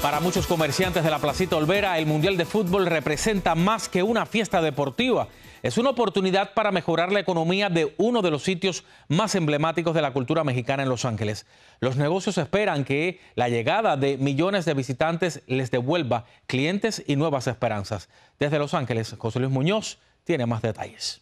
Para muchos comerciantes de la Placita Olvera, el Mundial de Fútbol representa más que una fiesta deportiva. Es una oportunidad para mejorar la economía de uno de los sitios más emblemáticos de la cultura mexicana en Los Ángeles. Los negocios esperan que la llegada de millones de visitantes les devuelva clientes y nuevas esperanzas. Desde Los Ángeles, José Luis Muñoz tiene más detalles.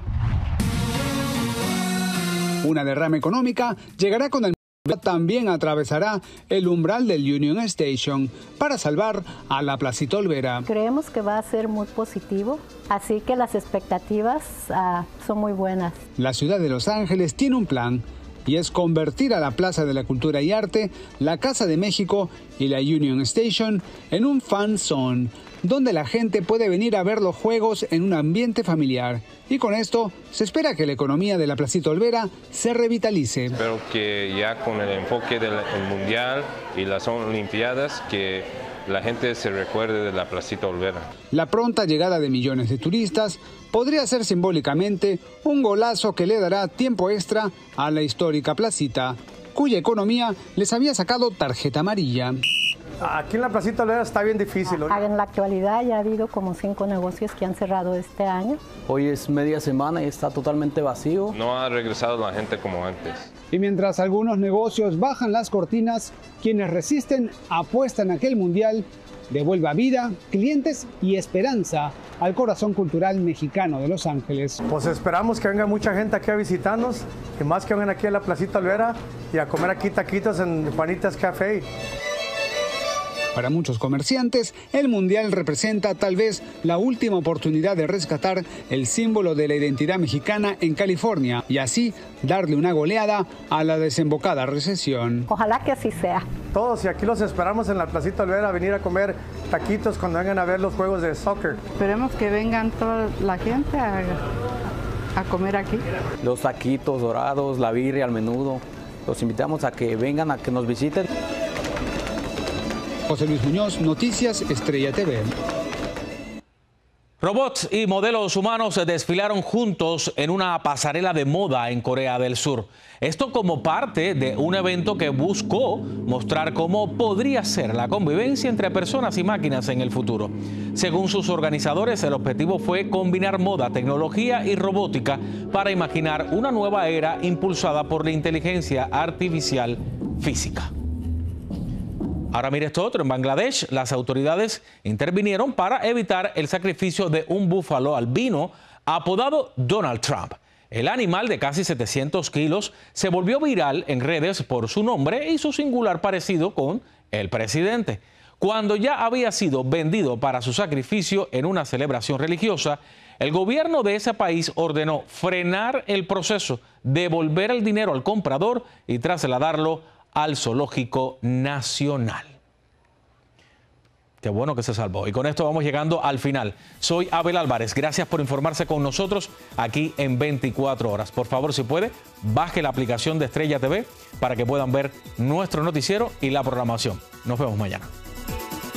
Una derrama económica llegará con el también atravesará el umbral del Union Station para salvar a la Placita Olvera. Creemos que va a ser muy positivo, así que las expectativas son muy buenas. La ciudad de Los Ángeles tiene un plan y es convertir a la Plaza de la Cultura y Arte, la Casa de México y la Union Station en un fan zone, donde la gente puede venir a ver los juegos en un ambiente familiar. Y con esto se espera que la economía de la Placita Olvera se revitalice. Espero que ya con el enfoque del Mundial y las Olimpiadas, que la gente se recuerde de la Placita Olvera. La pronta llegada de millones de turistas podría ser simbólicamente un golazo que le dará tiempo extra a la histórica placita, cuya economía les había sacado tarjeta amarilla. Aquí en la Placita Olvera está bien difícil. En la actualidad ya ha habido como 5 negocios que han cerrado este año. Hoy es media semana y está totalmente vacío. No ha regresado la gente como antes. Y mientras algunos negocios bajan las cortinas, quienes resisten apuestan a que el Mundial devuelva vida, clientes y esperanza al corazón cultural mexicano de Los Ángeles. Pues esperamos que venga mucha gente aquí a visitarnos y más que vengan aquí a la Placita Olvera y a comer aquí taquitos en Juanitas Café. Para muchos comerciantes, el Mundial representa tal vez la última oportunidad de rescatar el símbolo de la identidad mexicana en California y así darle una goleada a la desembocada recesión. Ojalá que así sea. Todos y aquí los esperamos en la Placita Olvera a venir a comer taquitos cuando vengan a ver los juegos de soccer. Esperemos que vengan toda la gente a comer aquí. Los taquitos dorados, la birria, el menudo. Los invitamos a que vengan, a que nos visiten. José Luis Muñoz, Noticias Estrella TV. Robots y modelos humanos desfilaron juntos en una pasarela de moda en Corea del Sur. Esto como parte de un evento que buscó mostrar cómo podría ser la convivencia entre personas y máquinas en el futuro. Según sus organizadores, el objetivo fue combinar moda, tecnología y robótica para imaginar una nueva era impulsada por la inteligencia artificial física. Ahora mire esto otro, en Bangladesh las autoridades intervinieron para evitar el sacrificio de un búfalo albino apodado Donald Trump. El animal de casi 700 kilos se volvió viral en redes por su nombre y su singular parecido con el presidente. Cuando ya había sido vendido para su sacrificio en una celebración religiosa, el gobierno de ese país ordenó frenar el proceso, devolver el dinero al comprador y trasladarlo al Zoológico Nacional. Qué bueno que se salvó. Y con esto vamos llegando al final. Soy Abel Álvarez. Gracias por informarse con nosotros aquí en 24 horas. Por favor, si puede, baje la aplicación de Estrella TV para que puedan ver nuestro noticiero y la programación. Nos vemos mañana.